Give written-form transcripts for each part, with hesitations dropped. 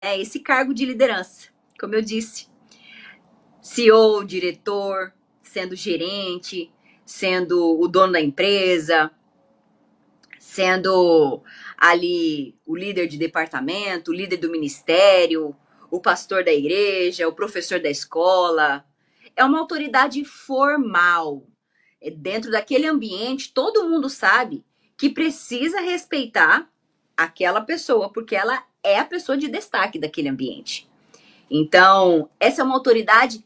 É esse cargo de liderança, como eu disse. CEO, diretor, sendo gerente, sendo o dono da empresa, sendo ali o líder de departamento, o líder do ministério, o pastor da igreja, o professor da escola. É uma autoridade formal. Dentro daquele ambiente, todo mundo sabe que precisa respeitar aquela pessoa, porque ela é a pessoa de destaque daquele ambiente. Então, essa é uma autoridade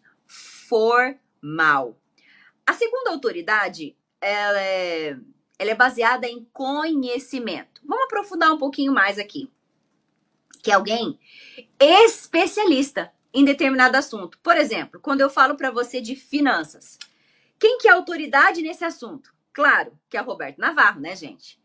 formal. A segunda autoridade, ela é baseada em conhecimento. Vamos aprofundar um pouquinho mais aqui. Que é alguém especialista em determinado assunto. Por exemplo, quando eu falo para você de finanças, quem que é autoridade nesse assunto? Claro, que é o Roberto Navarro, né, gente?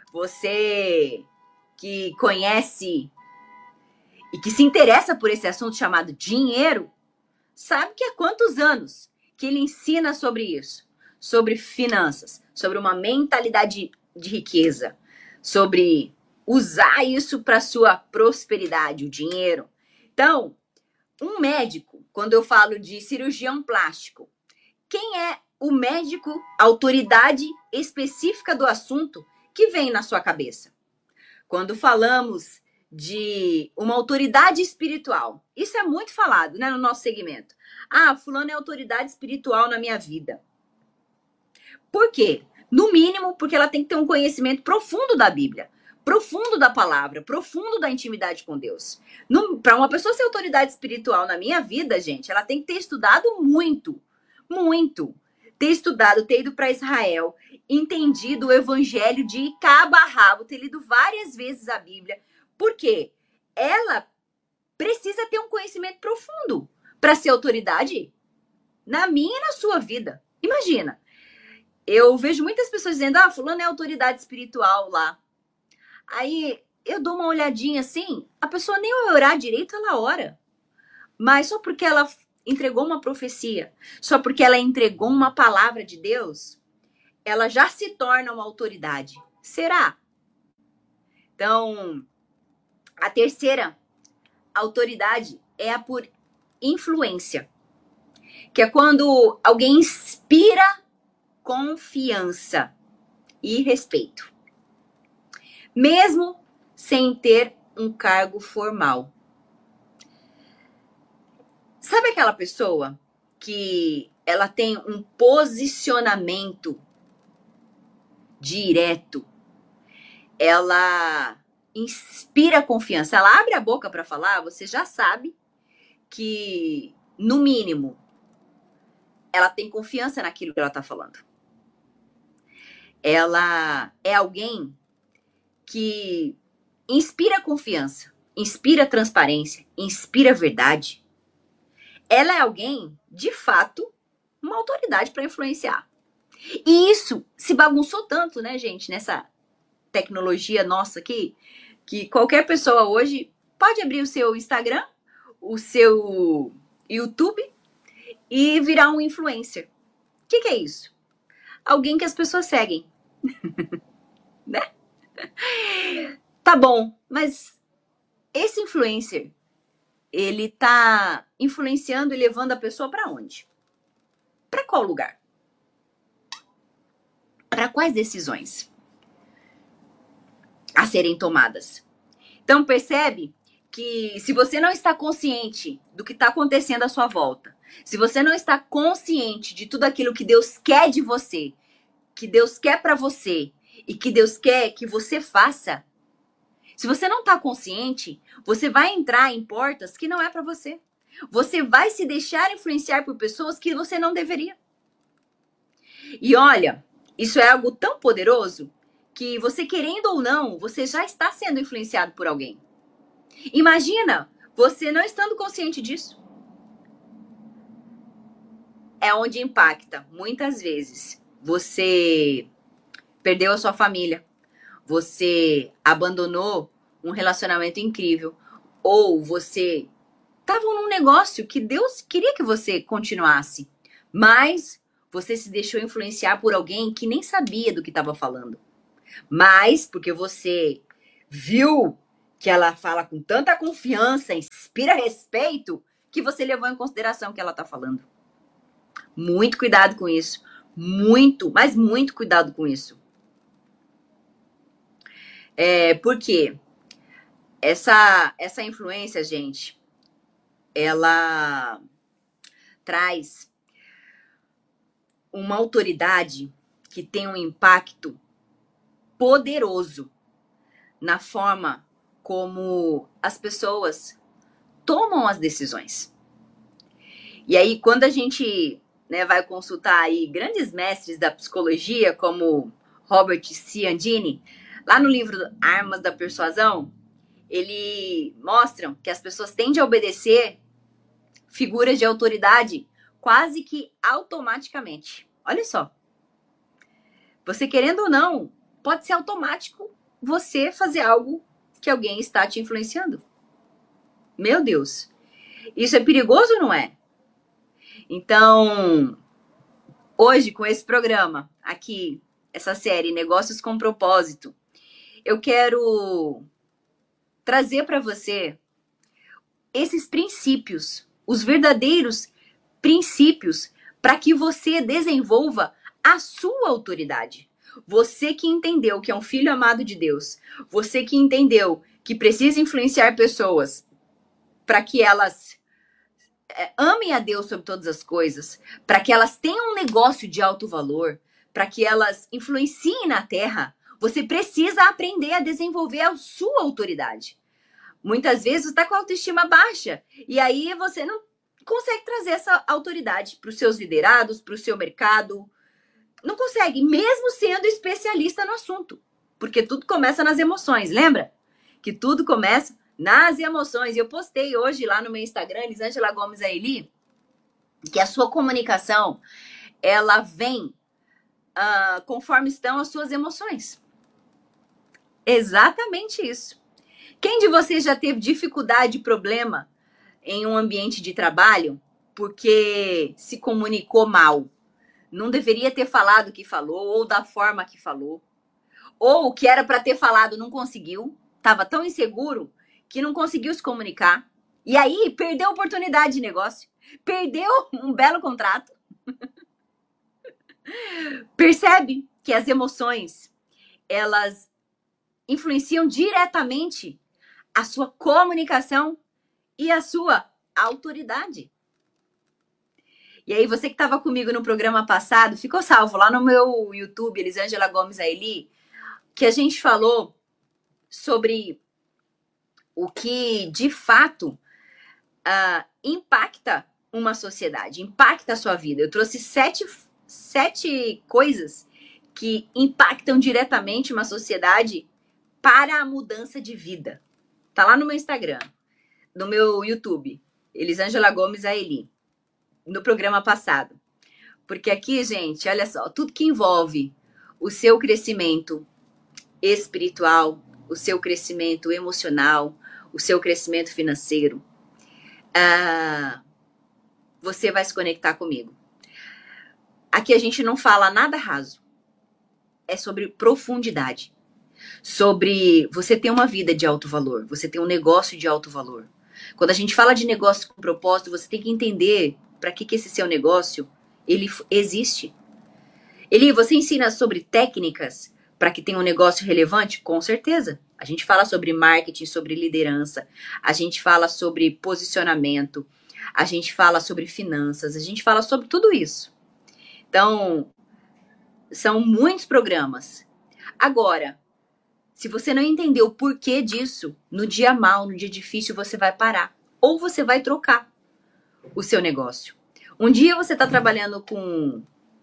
Você que conhece e que se interessa por esse assunto chamado dinheiro, sabe que há quantos anos que ele ensina sobre isso? Sobre finanças, sobre uma mentalidade de riqueza, sobre usar isso para sua prosperidade, o dinheiro. Então, um médico, quando eu falo de cirurgião plástico, quem é o médico, autoridade específica do assunto que vem na sua cabeça? Quando falamos de uma autoridade espiritual, isso é muito falado, né, no nosso segmento. Ah, fulano é autoridade espiritual na minha vida. Por quê? No mínimo, porque ela tem que ter um conhecimento profundo da Bíblia, profundo da palavra, profundo da intimidade com Deus. Para uma pessoa ser autoridade espiritual na minha vida, gente, ela tem que ter estudado muito, muito. Ter estudado, ter ido para Israel, entendido o evangelho de cabo a rabo, ter lido várias vezes a Bíblia. Por quê? Ela precisa ter um conhecimento profundo para ser autoridade na minha e na sua vida. Imagina. Eu vejo muitas pessoas dizendo, ah, fulano é autoridade espiritual lá. Aí eu dou uma olhadinha assim, a pessoa nem vai orar direito, ela ora. Mas só porque ela entregou uma profecia, só porque ela entregou uma palavra de Deus, ela já se torna uma autoridade. Será? Então, a terceira autoridade é a por influência, que é quando alguém inspira confiança e respeito, mesmo sem ter um cargo formal. Sabe aquela pessoa que ela tem um posicionamento direto, ela inspira confiança, ela abre a boca para falar, você já sabe que, no mínimo, ela tem confiança naquilo que ela está falando. Ela é alguém que inspira confiança, inspira transparência, inspira verdade. Ela é alguém, de fato, uma autoridade para influenciar. E isso se bagunçou tanto, né, gente, nessa tecnologia nossa aqui, que qualquer pessoa hoje pode abrir o seu Instagram, o seu YouTube e virar um influencer. O que é isso? Alguém que as pessoas seguem, né? Tá bom, mas esse influencer, ele tá influenciando e levando a pessoa para onde? Para qual lugar? Para quais decisões a serem tomadas? Então percebe que se você não está consciente do que está acontecendo à sua volta, se você não está consciente de tudo aquilo que Deus quer de você, que Deus quer para você e que Deus quer que você faça, se você não está consciente, você vai entrar em portas que não é para você. Você vai se deixar influenciar por pessoas que você não deveria. E olha, isso é algo tão poderoso que você querendo ou não, você já está sendo influenciado por alguém. Imagina você não estando consciente disso. É onde impacta, muitas vezes. Você perdeu a sua família. Você abandonou um relacionamento incrível. Ou você estava num negócio que Deus queria que você continuasse. Mas você se deixou influenciar por alguém que nem sabia do que estava falando. Mas porque você viu que ela fala com tanta confiança, inspira respeito, que você levou em consideração o que ela tá falando. Muito cuidado com isso. Muito, mas muito cuidado com isso. Porque essa influência, gente, ela traz uma autoridade que tem um impacto poderoso na forma como as pessoas tomam as decisões. E aí, quando a gente vai consultar aí grandes mestres da psicologia, como Robert Cialdini, lá no livro Armas da Persuasão, ele mostram que as pessoas tendem a obedecer figuras de autoridade quase que automaticamente. Olha só. Você querendo ou não, pode ser automático você fazer algo que alguém está te influenciando. Meu Deus. Isso é perigoso ou não é? Então, hoje com esse programa aqui, essa série Negócios com Propósito, eu quero trazer para você esses princípios, os verdadeiros princípios, para que você desenvolva a sua autoridade. Você que entendeu que é um filho amado de Deus, você que entendeu que precisa influenciar pessoas para que elas amem a Deus sobre todas as coisas, para que elas tenham um negócio de alto valor, para que elas influenciem na terra, você precisa aprender a desenvolver a sua autoridade. Muitas vezes você está com a autoestima baixa e aí você não consegue trazer essa autoridade para os seus liderados, para o seu mercado. Não consegue, mesmo sendo especialista no assunto. Porque tudo começa nas emoções, lembra? Que tudo começa nas emoções. E eu postei hoje lá no meu Instagram, Elisângela Gomes Aili, que a sua comunicação, ela vem conforme estão as suas emoções. Exatamente isso. Quem de vocês já teve dificuldade, problema em um ambiente de trabalho porque se comunicou mal? Não deveria ter falado o que falou, ou da forma que falou, ou o que era para ter falado não conseguiu, estava tão inseguro que não conseguiu se comunicar. E aí perdeu a oportunidade de negócio, perdeu um belo contrato. Percebe que as emoções, elas influenciam diretamente a sua comunicação e a sua autoridade. E aí, você que estava comigo no programa passado, ficou salvo lá no meu YouTube, Elisângela Gomes Aili, que a gente falou sobre o que, de fato, impacta uma sociedade, impacta a sua vida. Eu trouxe sete coisas que impactam diretamente uma sociedade para a mudança de vida. Tá lá no meu Instagram, no meu YouTube, Elisângela Gomes Aili, no programa passado. Porque aqui, gente, olha só, tudo que envolve o seu crescimento espiritual, o seu crescimento emocional, o seu crescimento financeiro, você vai se conectar comigo. Aqui a gente não fala nada raso. É sobre profundidade. Sobre você ter uma vida de alto valor, você ter um negócio de alto valor. Quando a gente fala de negócio com propósito, você tem que entender para que esse seu negócio ele existe. Você ensina sobre técnicas para que tenha um negócio relevante? Com certeza. A gente fala sobre marketing, sobre liderança, a gente fala sobre posicionamento, a gente fala sobre finanças, a gente fala sobre tudo isso. Então, são muitos programas. Agora, se você não entender o porquê disso, no dia mal, no dia difícil, você vai parar. Ou você vai trocar o seu negócio. Um dia você está trabalhando com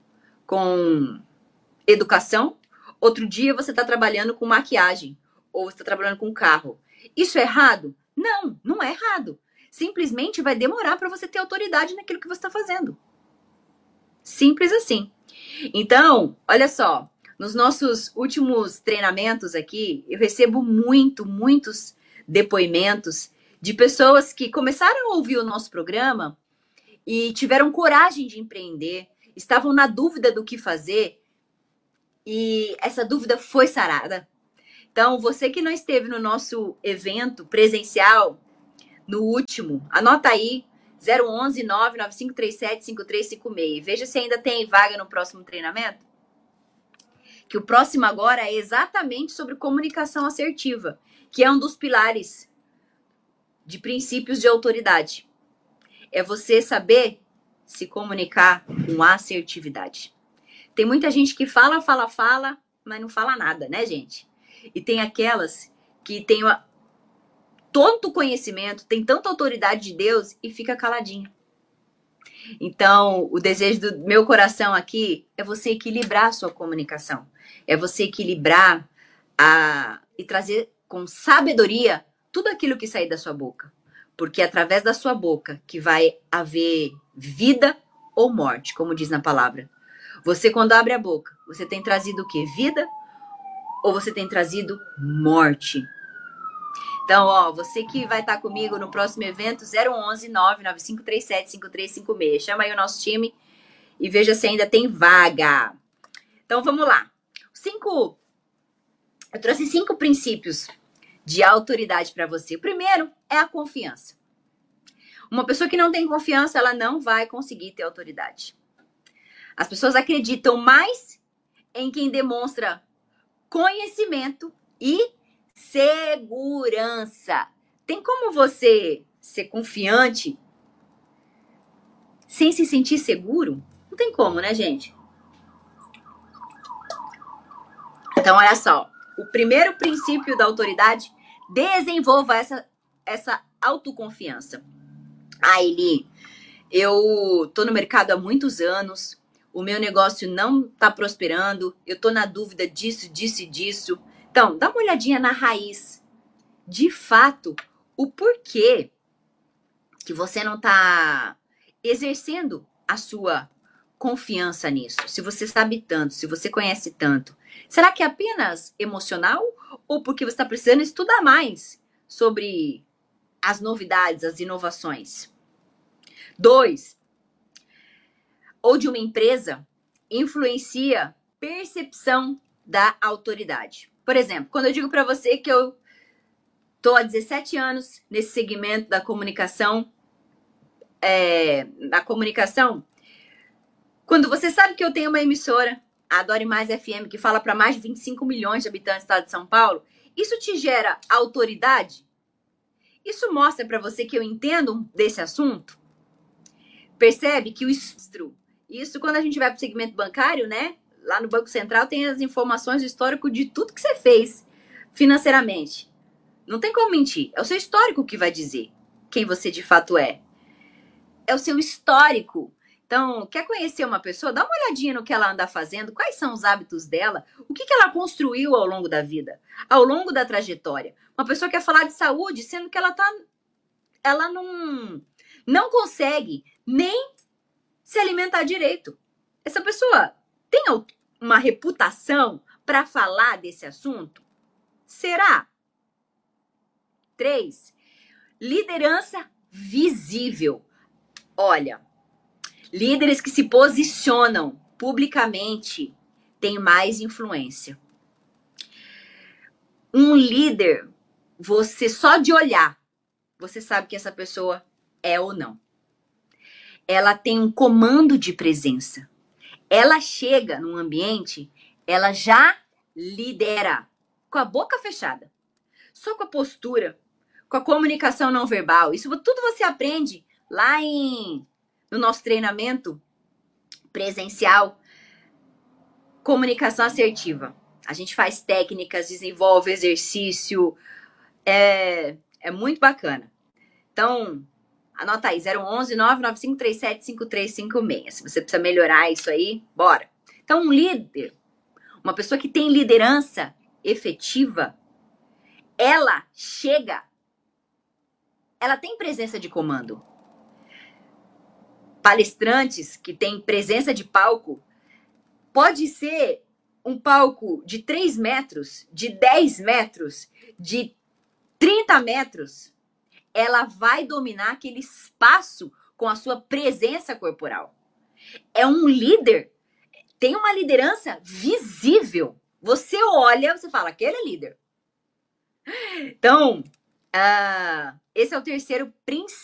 educação, outro dia você está trabalhando com maquiagem, ou você está trabalhando com carro. Isso é errado? Não, não é errado. Simplesmente vai demorar para você ter autoridade naquilo que você está fazendo. Simples assim. Então, olha só, nos nossos últimos treinamentos aqui, eu recebo muitos depoimentos de pessoas que começaram a ouvir o nosso programa e tiveram coragem de empreender, estavam na dúvida do que fazer e essa dúvida foi sarada. Então, você que não esteve no nosso evento presencial, no último, anota aí, 011 99537 5356. Veja se ainda tem vaga no próximo treinamento. Que o próximo agora é exatamente sobre comunicação assertiva, que é um dos pilares de princípios de autoridade. É você saber se comunicar com assertividade. Tem muita gente que fala, mas não fala nada, né, gente? E tem aquelas que têm tanto conhecimento, tem tanta autoridade de Deus e fica caladinha. Então, o desejo do meu coração aqui é você equilibrar a sua comunicação. É você equilibrar e trazer com sabedoria tudo aquilo que sair da sua boca. Porque é através da sua boca que vai haver vida ou morte, como diz na palavra. Você, quando abre a boca, você tem trazido o quê? Vida ou você tem trazido morte? Então, ó, você que vai estar comigo no próximo evento, 011 99537 5356. Chama aí o nosso time e veja se ainda tem vaga. Então, vamos lá. Eu trouxe 5 princípios de autoridade para você. O primeiro é a confiança. Uma pessoa que não tem confiança, ela não vai conseguir ter autoridade. As pessoas acreditam mais em quem demonstra conhecimento e segurança. Tem como você ser confiante sem se sentir seguro? Não tem como, né, gente? Então, olha só. O primeiro princípio da autoridade, desenvolva essa autoconfiança. Eli, eu tô no mercado há muitos anos, o meu negócio não tá prosperando, eu tô na dúvida disso. Então, dá uma olhadinha na raiz. De fato, o porquê que você não tá exercendo a sua confiança nisso. Se você sabe tanto, se você conhece tanto. Será que é apenas emocional? Ou porque você está precisando estudar mais sobre as novidades, as inovações? 2. Ou de uma empresa influencia percepção da autoridade. Por exemplo, quando eu digo para você que eu tô há 17 anos nesse segmento da comunicação, quando você sabe que eu tenho uma emissora, a Adore Mais FM, que fala para mais de 25 milhões de habitantes do estado de São Paulo, isso te gera autoridade? Isso mostra para você que eu entendo desse assunto? Percebe que isso quando a gente vai para o segmento bancário, né? Lá no Banco Central tem as informações do histórico de tudo que você fez financeiramente. Não tem como mentir. É o seu histórico que vai dizer quem você de fato é. É o seu histórico. Então, quer conhecer uma pessoa? Dá uma olhadinha no que ela anda fazendo, quais são os hábitos dela, o que ela construiu ao longo da vida, ao longo da trajetória. Uma pessoa quer falar de saúde, sendo que ela não consegue nem se alimentar direito. Essa pessoa tem uma reputação para falar desse assunto? Será? 3. Liderança visível. Olha, líderes que se posicionam publicamente têm mais influência. Um líder, você só de olhar, você sabe que essa pessoa é ou não. Ela tem um comando de presença. Ela chega num ambiente, ela já lidera com a boca fechada. Só com a postura, com a comunicação não verbal. Isso tudo você aprende lá no nosso treinamento presencial, comunicação assertiva. A gente faz técnicas, desenvolve exercício, é muito bacana. Então, anota aí, 011 99537 5356. Se você precisa melhorar isso aí, bora. Então, um líder, uma pessoa que tem liderança efetiva, ela chega, ela tem presença de comando. Palestrantes que têm presença de palco, pode ser um palco de 3 metros, de 10 metros, de 30 metros. Ela vai dominar aquele espaço com a sua presença corporal. É um líder, tem uma liderança visível. Você olha, você fala, aquele é líder. Então, esse é o terceiro princípio